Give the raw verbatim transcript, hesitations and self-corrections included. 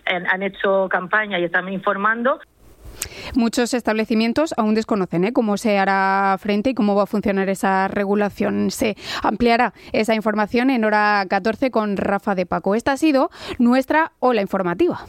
han, han hecho campaña y están informando. Muchos establecimientos aún desconocen ¿eh? cómo se hará frente y cómo va a funcionar esa regulación. Se ampliará esa información en hora catorce con Rafa de Paco. Esta ha sido nuestra Ola Informativa.